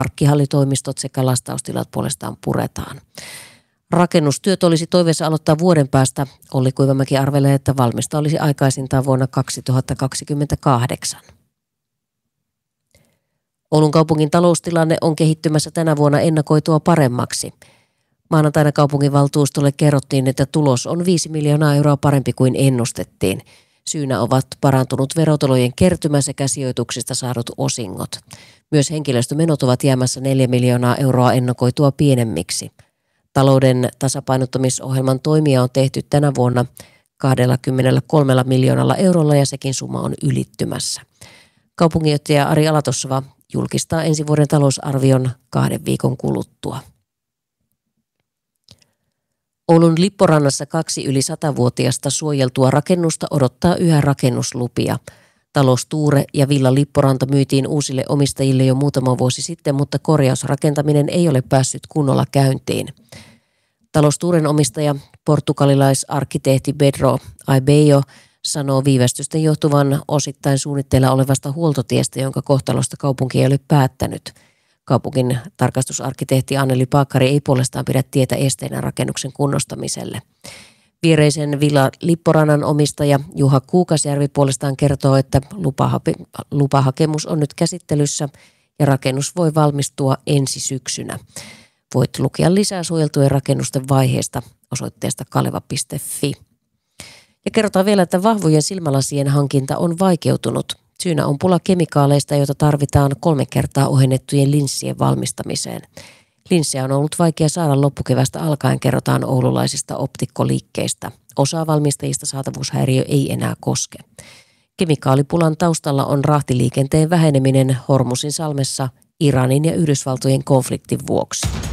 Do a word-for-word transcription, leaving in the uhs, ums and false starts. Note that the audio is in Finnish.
parkkihallitoimistot sekä lastaustilat puolestaan puretaan. Rakennustyöt olisi toiveessa aloittaa vuoden päästä. Olli Kuivamäki arvelee, että valmista olisi aikaisintaan vuonna kaksituhattakaksikymmentäkahdeksan. Oulun kaupungin taloustilanne on kehittymässä tänä vuonna ennakoitua paremmaksi. Maanantaina kaupunginvaltuustolle kerrottiin, että tulos on viisi miljoonaa euroa parempi kuin ennustettiin. Syynä ovat parantunut verotulojen kertymä sekä sijoituksista saadut osingot. Myös henkilöstömenot ovat jäämässä neljä miljoonaa euroa ennakoitua pienemmiksi. Talouden tasapainottamisohjelman toimia on tehty tänä vuonna kaksikymmentäkolme miljoonalla eurolla ja sekin summa on ylittymässä. Kaupunginjohtaja Ari Alatossava julkistaa ensi vuoden talousarvion kahden viikon kuluttua. Oulun Lipporannassa kaksi yli satavuotiasta suojeltua rakennusta odottaa yhä rakennuslupia. Talous Tuure ja Villa Lipporanta myytiin uusille omistajille jo muutama vuosi sitten, mutta korjausrakentaminen ei ole päässyt kunnolla käyntiin. Talous Tuuren omistaja, portugalilaisarkkitehti Pedro Aibejo, sanoo viivästysten johtuvan osittain suunnitteilla olevasta huoltotiestä, jonka kohtalosta kaupunki ei ole päättänyt. Kaupungin tarkastusarkkitehti Anneli Paakkari ei puolestaan pidä tietä esteenä rakennuksen kunnostamiselle. Viereisen Villa Lipporannan omistaja Juha Kuukasjärvi puolestaan kertoo, että lupahape- lupahakemus on nyt käsittelyssä ja rakennus voi valmistua ensi syksynä. Voit lukea lisää suojeltujen rakennusten vaiheesta osoitteesta kaleva piste fi. Ja kerrotaan vielä, että vahvojen silmälasien hankinta on vaikeutunut. Syynä on pula kemikaaleista, joita tarvitaan kolme kertaa ohennettujen linssien valmistamiseen. Linssejä on ollut vaikea saada loppukevästä alkaen, kerrotaan oululaisista optikkoliikkeistä. Osa valmistajista saatavuushäiriö ei enää koske. Kemikaalipulan taustalla on rahtiliikenteen väheneminen Hormusin salmessa Iranin ja Yhdysvaltojen konfliktin vuoksi.